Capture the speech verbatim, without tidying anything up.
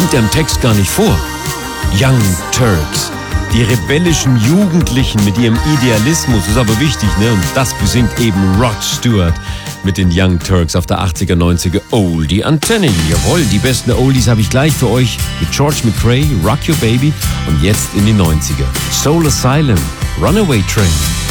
kommt ja im Text gar nicht vor. Young Turks. Die rebellischen Jugendlichen mit ihrem Idealismus ist aber wichtig, ne? Und das besingt eben Rod Stewart mit den Young Turks auf der achtziger, neunziger Oldie Antenne. Jawohl, die besten Oldies habe ich gleich für euch mit George McRae, Rock Your Baby und jetzt in die neunziger. Soul Asylum, Runaway Train.